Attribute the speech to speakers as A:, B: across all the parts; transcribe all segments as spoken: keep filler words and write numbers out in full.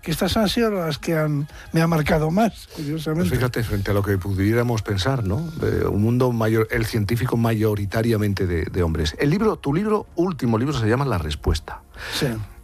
A: que estas han sido las que han, me han marcado más, curiosamente.
B: Pues fíjate, frente a lo que pudiéramos pensar, ¿no? De un mundo mayor, el científico mayoritariamente de, de hombres. El libro, tu libro, último libro, se llama La Respuesta.
A: Sí.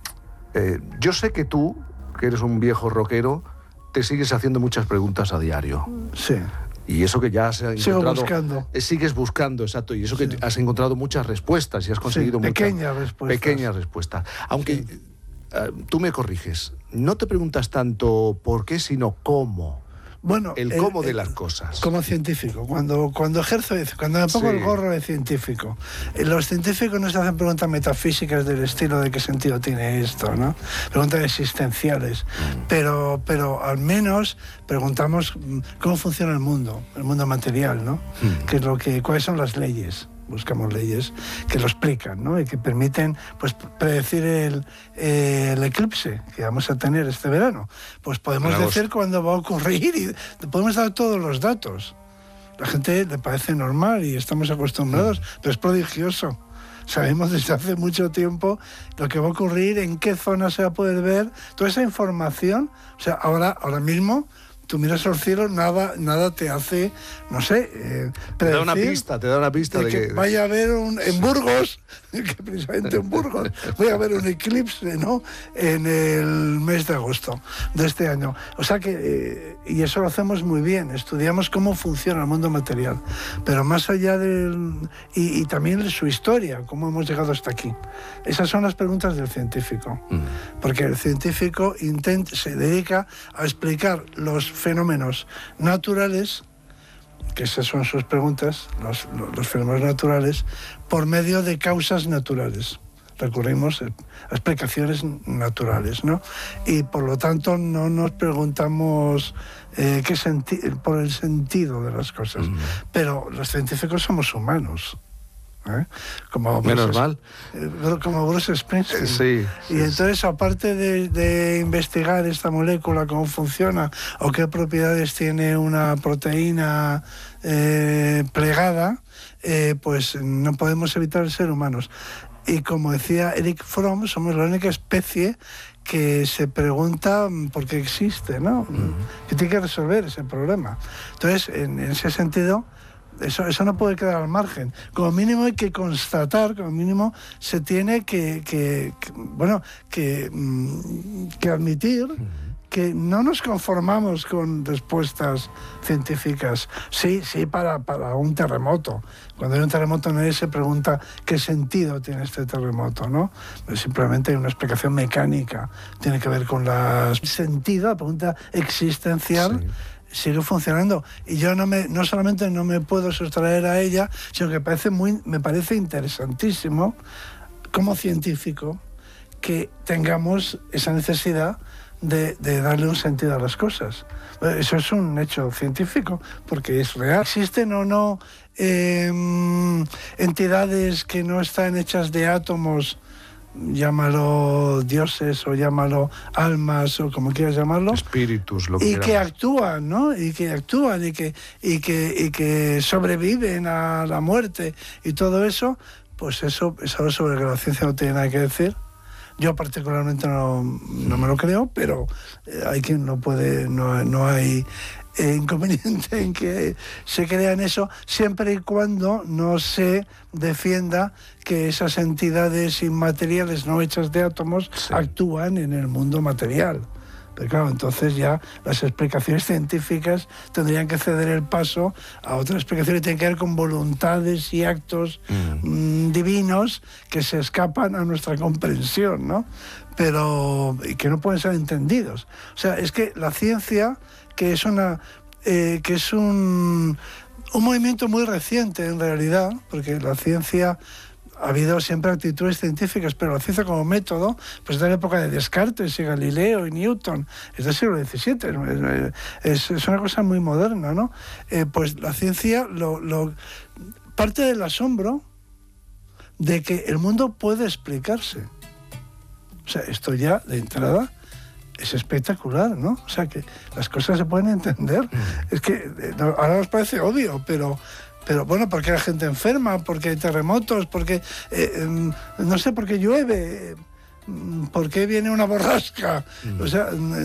B: Eh, yo sé que tú, que eres un viejo rockero, te sigues haciendo muchas preguntas a diario.
A: Sí.
B: Y eso que ya has encontrado...
A: Sigo buscando.
B: Eh, sigues buscando, exacto. Y eso que sí. has encontrado muchas respuestas y has conseguido
A: sí, pequeñas
B: muchas...
A: respuestas.
B: Pequeñas respuestas. Aunque
A: sí.
B: uh, tú me corriges, no te preguntas tanto por qué, sino cómo.
A: Bueno,
B: el cómo el, de las cosas.
A: Como científico, cuando, cuando ejerzo, cuando me pongo sí. el gorro de científico, los científicos no se hacen preguntas metafísicas del estilo de qué sentido tiene esto, ¿no? Preguntas existenciales, mm. pero, pero al menos preguntamos cómo funciona el mundo, el mundo material, ¿no? Mm. ¿Qué es lo que, cuáles son las leyes? Buscamos leyes que lo explican, ¿no? Y que permiten, pues, predecir el, eh, el eclipse que vamos a tener este verano. Pues podemos Bravo. decir cuándo va a ocurrir y podemos dar todos los datos. La gente le parece normal y estamos acostumbrados, mm. pero es prodigioso. Sabemos desde hace mucho tiempo lo que va a ocurrir, en qué zona se va a poder ver, toda esa información. O sea, ahora, ahora mismo... Tú miras al cielo, nada, nada te hace, no sé, eh,
B: te da una pista, te da una pista
A: de,
B: de
A: que,
B: que
A: vaya a haber un en Burgos, que precisamente en Burgos voy a ver un eclipse, ¿no? En el mes de agosto de este año. O sea que eh, y eso lo hacemos muy bien, estudiamos cómo funciona el mundo material, pero más allá del y, y también su historia, cómo hemos llegado hasta aquí. Esas son las preguntas del científico, mm. porque el científico intenta, se dedica a explicar los fenómenos naturales, que esas son sus preguntas, los, los fenómenos naturales, por medio de causas naturales. Recurrimos a explicaciones naturales, ¿no? Y por lo tanto no nos preguntamos eh, qué senti- por el sentido de las cosas. Mm. Pero los científicos somos humanos. ¿Eh? Como
B: Menos
A: Bruce,
B: mal.
A: Como Bruce Springsteen.
B: Sí,
A: y
B: sí,
A: entonces, aparte de, de investigar esta molécula, cómo funciona o qué propiedades tiene una proteína eh, plegada, eh, pues no podemos evitar ser humanos. Y como decía Eric Fromm, somos la única especie que se pregunta por qué existe, ¿no? Uh-huh. Que tiene que resolver ese problema. Entonces, en, en ese sentido... Eso, eso no puede quedar al margen. Como mínimo hay que constatar, como mínimo se tiene que, que, que bueno, que, que admitir que no nos conformamos con respuestas científicas. Sí, sí, para, para un terremoto. Cuando hay un terremoto nadie se pregunta qué sentido tiene este terremoto, ¿no? Simplemente hay una explicación mecánica. Tiene que ver con el sentido, la pregunta existencial. Sí. Sigue funcionando y yo no me no solamente no me puedo sustraer a ella, sino que parece muy me parece interesantísimo como científico que tengamos esa necesidad de, de darle un sentido a las cosas. Eso es un hecho científico porque es real. Existen o no eh, entidades que no están hechas de átomos, llámalo dioses o llámalo almas o como quieras llamarlo,
B: espíritus, lo que
A: y
B: queramos.
A: que actúan, ¿no? Y que actúan y que y que y que sobreviven a la muerte y todo eso, pues eso es algo sobre que la ciencia no tiene nada que decir. Yo particularmente no, no me lo creo, pero hay quien no puede, no, no hay eh, inconveniente en que se crea en eso, siempre y cuando no se defienda que esas entidades inmateriales no hechas de átomos sí. actúan en el mundo material. Pero claro, entonces ya las explicaciones científicas tendrían que ceder el paso a otras explicaciones que tienen que ver con voluntades y actos mm. mmm, divinos que se escapan a nuestra comprensión, ¿no? Pero y que no pueden ser entendidos. O sea, es que la ciencia, que es una eh, que es un, un movimiento muy reciente en realidad, porque la ciencia... Ha habido siempre actitudes científicas, pero la ciencia como método, pues es de la época de Descartes y Galileo y Newton, es del siglo diecisiete, es, es una cosa muy moderna, ¿no? Eh, pues la ciencia lo, lo, parte del asombro de que el mundo puede explicarse. O sea, esto ya de entrada es espectacular, ¿no? O sea, que las cosas se pueden entender. Mm. Es que eh, ahora nos parece obvio, pero... Pero bueno, ¿por qué la gente enferma? ¿Por qué hay terremotos? ¿Por qué, eh, no sé, por qué llueve? ¿Por qué viene una borrasca? Mm. O sea,